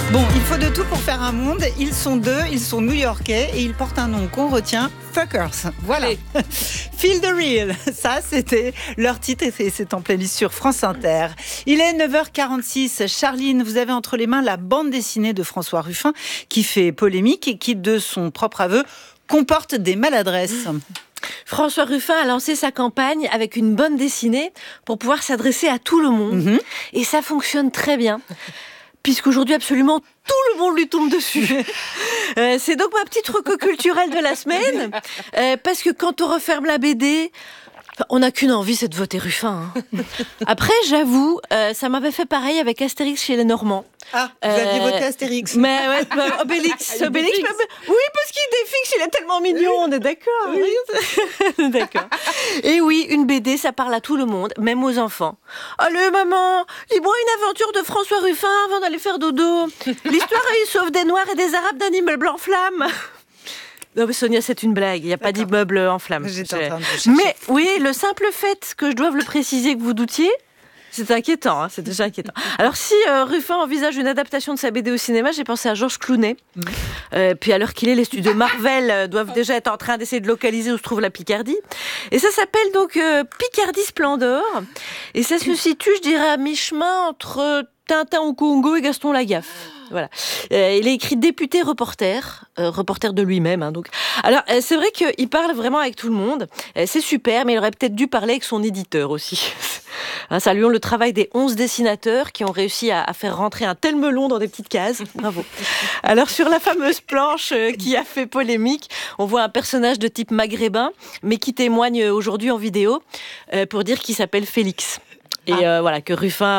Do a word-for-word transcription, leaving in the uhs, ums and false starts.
Bon, il faut de tout pour faire un monde. Ils sont deux, ils sont new-yorkais et ils portent un nom qu'on retient, Fuckers. Voilà. Feel the Real. Ça, c'était leur titre et c'est en playlist sur France Inter. Il est neuf heures quarante-six. Charline, vous avez entre les mains la bande dessinée de François Ruffin qui fait polémique et qui, de son propre aveu, comporte des maladresses. François Ruffin a lancé sa campagne avec une bande dessinée pour pouvoir s'adresser à tout le monde. Mm-hmm. Et ça fonctionne très bien. Puisqu'aujourd'hui, absolument tout le monde lui tombe dessus. euh, c'est donc ma petite reco culturelle de la semaine. Euh, parce que quand on referme la B D, on n'a qu'une envie, c'est de voter Ruffin. Hein. Après, j'avoue, euh, ça m'avait fait pareil avec Astérix chez les Normands. Ah, vous euh, aviez voté Astérix. Mais ouais, bah, Obélix. Obélix, Obélix. Mais, oui, parce qu'il défixe, il est tellement mignon, on est d'accord. Oui. D'accord. Et oui, une B D, ça parle à tout le monde, même aux enfants. Allez, maman, lis-moi une aventure de François Ruffin avant d'aller faire dodo. L'histoire, il sauve des Noirs et des Arabes d'un immeuble en flammes. Non mais Sonia, c'est une blague, il n'y a D'accord. pas d'immeuble en flammes. J'étais en train de chercher. Mais oui, le simple fait que je doive le préciser, que vous doutiez, c'est inquiétant, hein, c'est déjà inquiétant. Alors si euh, Ruffin envisage une adaptation de sa B D au cinéma, j'ai pensé à Georges Clooney. Mmh. Euh, puis à l'heure qu'il est, les studios Marvel euh, doivent déjà être en train d'essayer de localiser où se trouve la Picardie. Et ça s'appelle donc euh, Picardie Splendor. Et ça se situe, je dirais, à mi-chemin entre Tintin au Congo et Gaston Lagaffe. Voilà. Euh, il est écrit député reporter, euh, reporter de lui-même. Hein, donc. Alors, euh, c'est vrai qu'il parle vraiment avec tout le monde. Euh, c'est super, mais il aurait peut-être dû parler avec son éditeur aussi. Hein, saluons le travail des onze dessinateurs qui ont réussi à, à faire rentrer un tel melon dans des petites cases. Bravo. Alors, sur la fameuse planche euh, qui a fait polémique, on voit un personnage de type maghrébin, mais qui témoigne aujourd'hui en vidéo euh, pour dire qu'il s'appelle Félix. Et ah. euh, voilà, que Ruffin